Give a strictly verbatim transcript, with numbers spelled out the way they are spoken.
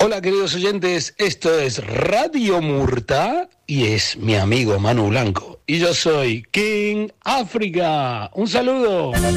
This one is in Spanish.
Hola queridos oyentes, esto es Radio Murta y es mi amigo Manu Blanco. Y yo soy King África. Un saludo.